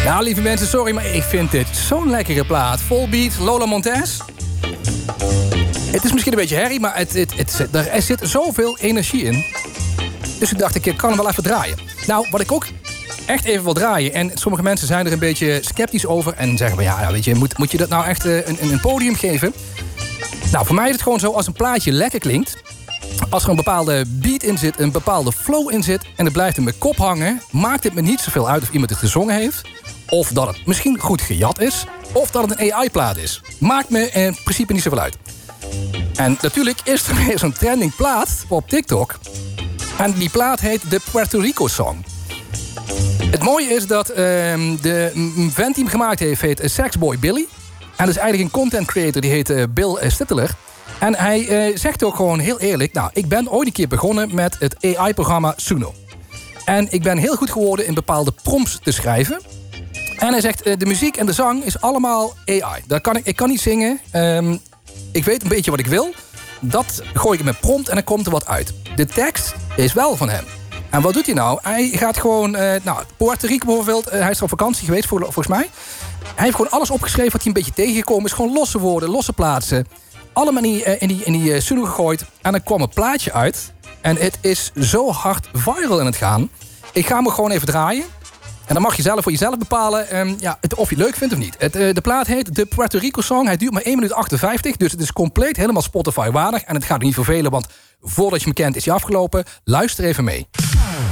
Ja, lieve mensen, sorry, maar ik vind dit zo'n lekkere plaat. Volbeat, Lola Montez. Het is misschien een beetje herrie, maar er zit zoveel energie in. Dus ik dacht, ik kan hem wel even draaien. Nou, wat ik ook echt even wil draaien... en sommige mensen zijn er een beetje sceptisch over... en zeggen van, ja, weet je, moet je dat nou echt een podium geven? Nou, voor mij is het gewoon zo, als een plaatje lekker klinkt... als er een bepaalde beat in zit, een bepaalde flow in zit... en het blijft in mijn kop hangen... maakt het me niet zoveel uit of iemand het gezongen heeft... of dat het misschien goed gejat is... of dat het een AI-plaat is. Maakt me in principe niet zoveel uit. En natuurlijk is er weer zo'n trending plaat op TikTok... en die plaat heet de Puerto Rico Song. Het mooie is dat de vent die hem gemaakt heeft... heet Saxboy Billy. En dat is eigenlijk een content creator, die heet Bill Stittler. En hij zegt ook gewoon heel eerlijk... nou, ik ben ooit een keer begonnen met het AI-programma Suno. En ik ben heel goed geworden in bepaalde prompts te schrijven. En hij zegt, de muziek en de zang is allemaal AI. Ik kan niet zingen. Ik weet een beetje wat ik wil. Dat gooi ik met prompt en dan komt er wat uit. De tekst is wel van hem. En wat doet hij nou? Hij gaat gewoon... Puerto Rico bijvoorbeeld, hij is er op vakantie geweest volgens mij. Hij heeft gewoon alles opgeschreven wat hij een beetje tegengekomen is. Gewoon losse woorden, losse plaatsen. Allemaal in die Suno gegooid. En dan kwam een plaatje uit. En het is zo hard viral in het gaan. Ik ga hem gewoon even draaien. En dan mag je zelf voor jezelf bepalen of je het leuk vindt of niet. De plaat heet de Puerto Rico Song. Hij duurt maar 1 minuut 58. Dus het is compleet helemaal Spotify-waardig. En het gaat niet vervelen, want voordat je me kent is hij afgelopen. Luister even mee.